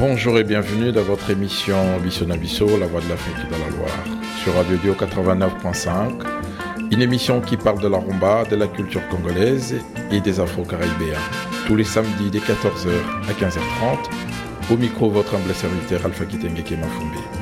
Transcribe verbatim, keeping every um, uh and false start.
Bonjour et bienvenue dans votre émission Bisso na Bisso, la voix de l'Afrique dans la Loire, sur Radio Dio quatre-vingt-neuf virgule cinq, une émission qui parle de la rumba, de la culture congolaise et des afro-caribéens. Tous les samedis de quatorze heures à quinze heures trente, au micro votre humble serviteur Alpha Kitenge Mafumbi.